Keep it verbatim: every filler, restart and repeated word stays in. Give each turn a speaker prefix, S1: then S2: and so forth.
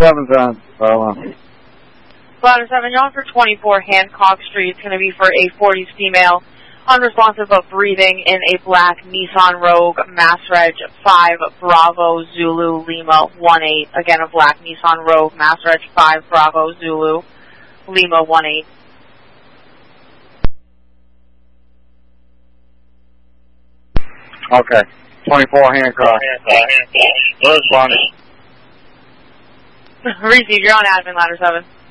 S1: seven's on, Starline.
S2: Ladder seven, you're on for twenty-four Hancock Street. It's going to be for a forties female, unresponsive but breathing, in a black Nissan Rogue, Mass Reg five Bravo Zulu Lima one eight. Again, a black Nissan Rogue, Mass Reg five Bravo Zulu Lima one eight.
S1: Okay. twenty-four Hancock. We're responding.
S2: Receive, you're on admin, Ladder seven.